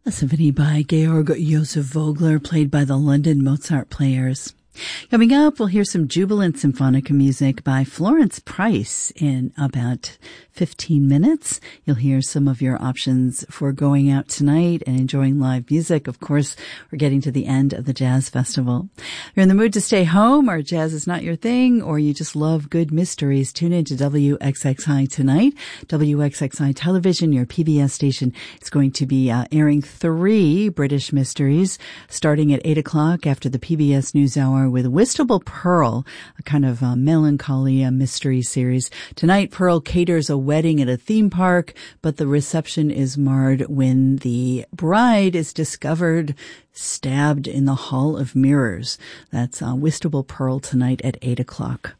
A symphony by Georg Joseph Vogler, played by the London Mozart Players. Coming up, we'll hear some jubilant symphonic music by Florence Price in about 15 minutes. You'll hear some of your options for going out tonight and enjoying live music. Of course, we're getting to the end of the Jazz Festival. You're in the mood to stay home, or jazz is not your thing, or you just love good mysteries, tune in to WXXI tonight. WXXI Television, your PBS station, is going to be airing 3 British mysteries starting at 8 o'clock after the PBS NewsHour with Whistable Pearl, a kind of melancholy mystery series. Tonight, Pearl caters a wedding at a theme park, but the reception is marred when the bride is discovered stabbed in the Hall of Mirrors. That's Whistable Pearl tonight at 8 o'clock.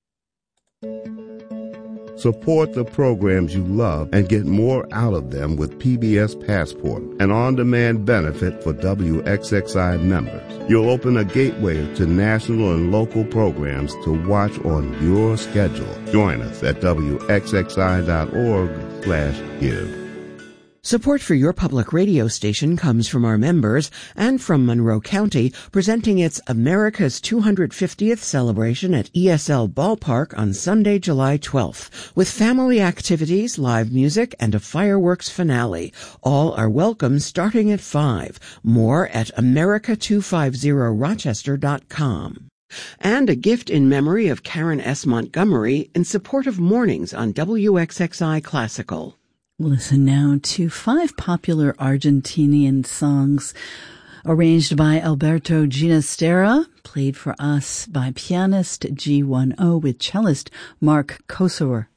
Support the programs you love and get more out of them with PBS Passport, an on-demand benefit for WXXI members. You'll open a gateway to national and local programs to watch on your schedule. Join us at WXXI.org/give. Support for your public radio station comes from our members and from Monroe County, presenting its America's 250th celebration at ESL Ballpark on Sunday, July 12th, with family activities, live music, and a fireworks finale. All are welcome starting at 5. More at America250Rochester.com. And a gift in memory of Karen S. Montgomery in support of mornings on WXXI Classical. Listen now to 5 popular Argentinian songs arranged by Alberto Ginastera, played for us by pianist G10 with cellist Mark Kosower.